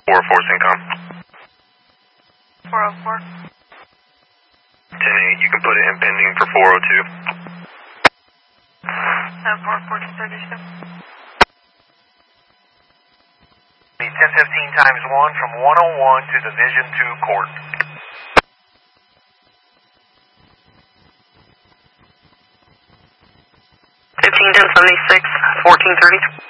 404 Syncom. 404. 10-8, you can put it in pending for 402. 442. 1015 times 1 from 101 to Division 2 Court. $15.76, 1430.